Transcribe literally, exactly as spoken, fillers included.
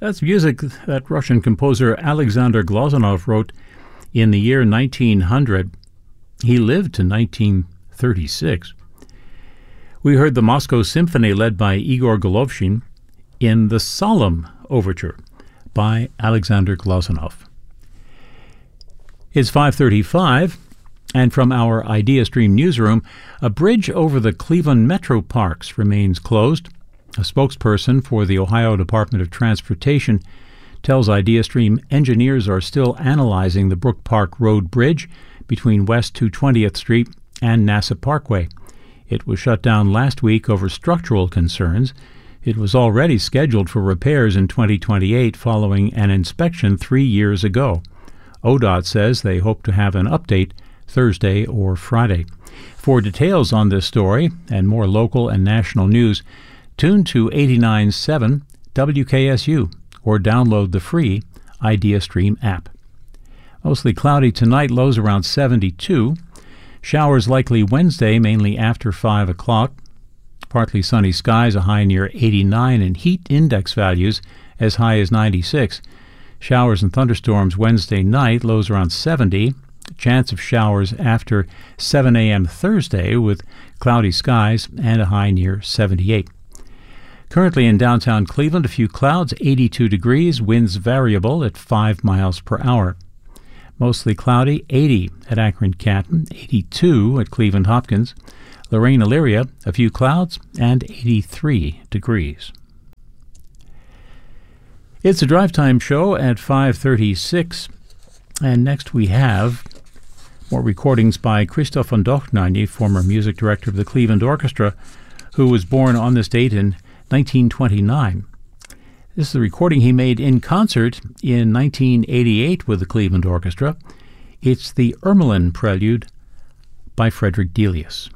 That's music that Russian composer Alexander Glazunov wrote in the year nineteen hundred. He lived to nineteen thirty-six. We heard the Moscow Symphony led by Igor Golovshin in the Solemn Overture by Alexander Glazunov. It's five thirty-five, and from our IdeaStream newsroom, a bridge over the Cleveland Metro Parks remains closed. A spokesperson for the Ohio Department of Transportation tells IdeaStream engineers are still analyzing the Brook Park Road Bridge between West two hundred twentieth Street and NASA Parkway. It was shut down last week over structural concerns. It was already scheduled for repairs in twenty twenty-eight following an inspection three years ago. O D O T says they hope to have an update Thursday or Friday. For details on this story and more local and national news, tune to eighty-nine point seven W K S U or download the free IdeaStream app. Mostly cloudy tonight, lows around seventy-two. Showers likely Wednesday, mainly after five o'clock. Partly sunny skies, a high near eighty-nine, and heat index values as high as ninety-six. Showers and thunderstorms Wednesday night, lows around seventy. Chance of showers after seven a.m. Thursday with cloudy skies and a high near seventy-eight. Currently in downtown Cleveland, a few clouds, eighty-two degrees, winds variable at five miles per hour. Mostly cloudy, eighty at Akron-Canton, eighty-two at Cleveland-Hopkins. Lorraine-Elyria, a few clouds, and eighty-three degrees. It's a drive time show at five thirty-six, and next we have more recordings by Christoph von Dohnanyi, former music director of the Cleveland Orchestra, who was born on this date in nineteen twenty-nine. This is the recording he made in concert in nineteen eighty-eight with the Cleveland Orchestra. It's the Ermelin Prelude by Frederick Delius.